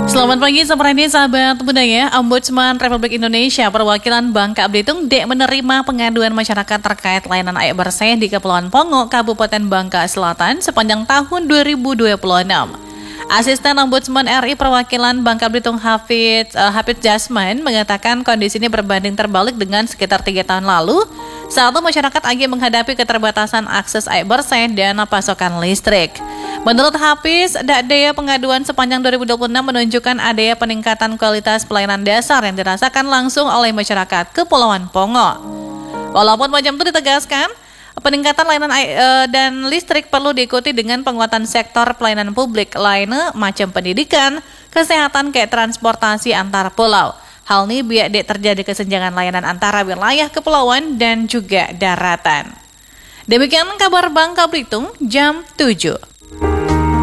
Selamat pagi, seperti sahabat budaya. Ombudsman Republik Indonesia perwakilan Bangka Belitung menerima pengaduan masyarakat terkait layanan air bersih di Kepulauan Pongo, Kabupaten Bangka Selatan sepanjang tahun 2026. Asisten Ombudsman RI perwakilan Bangka Belitung Hafid Jasman mengatakan kondisi ini berbanding terbalik dengan sekitar 3 tahun lalu saat masyarakat lagi menghadapi keterbatasan akses air bersih dan pasokan listrik. Menurut Hafiz, daya pengaduan sepanjang 2026 menunjukkan adanya peningkatan kualitas pelayanan dasar yang dirasakan langsung oleh masyarakat Kepulauan Pongo. Walaupun macam itu ditegaskan, peningkatan layanan air dan listrik perlu diikuti dengan penguatan sektor pelayanan publik lainnya macam pendidikan, kesehatan, kayak transportasi antar pulau. Hal ini biar terjadi kesenjangan layanan antara wilayah kepulauan dan juga daratan. Demikian kabar Bangka Belitung jam 7.